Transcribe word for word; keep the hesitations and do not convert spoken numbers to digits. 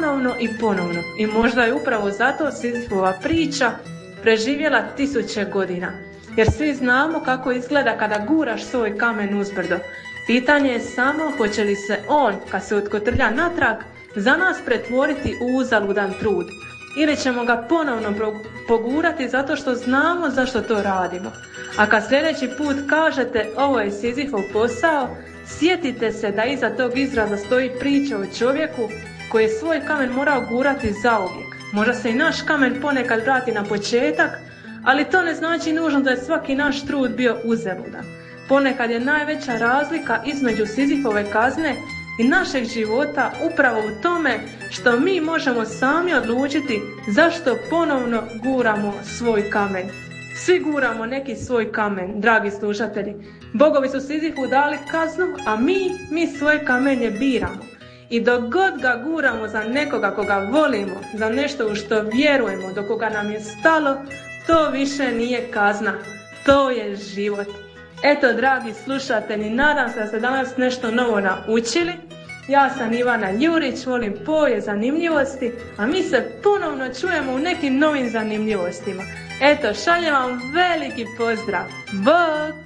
ponovno i ponovno. I možda je upravo zato Sizifova priča preživjela tisuće godina. Jer svi znamo kako izgleda kada guraš svoj kamen uzbrdo. Pitanje je samo hoće li se on, kad se otkotrlja natrag, za nas pretvoriti u uzaludan trud. Ili ćemo ga ponovno pogurati zato što znamo zašto to radimo. A kad sljedeći put kažete ovo je Sizifov posao, sjetite se da iza tog izraza stoji priča o čovjeku koji je svoj kamen morao gurati zauvijek. Možda se i naš kamen ponekad vrati na početak, ali to ne znači nužno da je svaki naš trud bio uzaludan. Ponekad je najveća razlika između Sizifove kazne i našeg života upravo u tome što mi možemo sami odlučiti zašto ponovno guramo svoj kamen. Svi guramo neki svoj kamen, dragi slušatelji. Bogovi su Sizifu dali kaznu, a mi, mi svoje kamenje biramo. I dok god ga guramo za nekoga koga volimo, za nešto u što vjerujemo, do koga nam je stalo, to više nije kazna, to je život. Eto, dragi slušatelji, nadam se da ste danas nešto novo naučili. Ja sam Ivana Jurić, volim povijest zanimljivosti, a mi se ponovno čujemo u nekim novim zanimljivostima. Eto, šaljem vam veliki pozdrav. Bok!